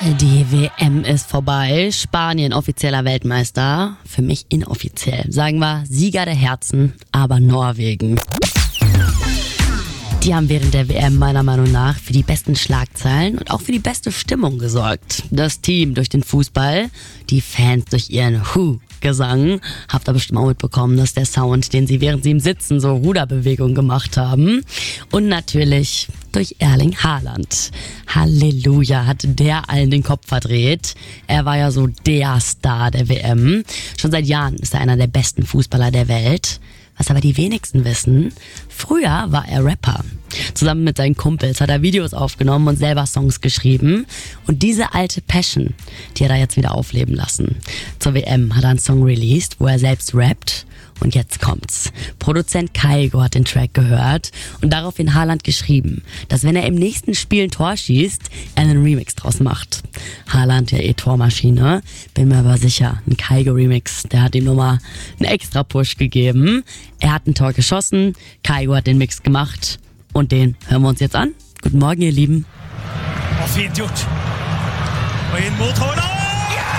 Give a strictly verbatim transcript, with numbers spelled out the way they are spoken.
Die W M ist vorbei. Spanien offizieller Weltmeister. Für mich inoffiziell. Sagen wir Sieger der Herzen, aber Norwegen. Die haben während der W M meiner Meinung nach für die besten Schlagzeilen und auch für die beste Stimmung gesorgt. Das Team durch den Fußball, die Fans durch ihren Hu-Gesang. Habt ihr bestimmt auch mitbekommen, dass der Sound, den sie während sie im Sitzen so Ruderbewegungen gemacht haben. Und natürlich durch Erling Haaland. Halleluja, hat der allen den Kopf verdreht. Er war ja so der Star der W M. Schon seit Jahren ist er einer der besten Fußballer der Welt. Was aber die wenigsten wissen, früher war er Rapper. Zusammen mit seinen Kumpels hat er Videos aufgenommen und selber Songs geschrieben. Und diese alte Passion, die hat er jetzt wieder aufleben lassen. Zur W M hat er einen Song released, wo er selbst rappt. Und jetzt kommt's. Produzent Kygo hat den Track gehört und daraufhin Haaland geschrieben, dass wenn er im nächsten Spiel ein Tor schießt, er einen Remix draus macht. Haaland, ja eh Tormaschine, bin mir aber sicher, ein Kygo-Remix, der hat ihm nochmal einen extra Push gegeben. Er hat ein Tor geschossen, Kygo hat den Mix gemacht und den hören wir uns jetzt an. Guten Morgen, ihr Lieben. Og fint gjort. Og inn mot Haaland!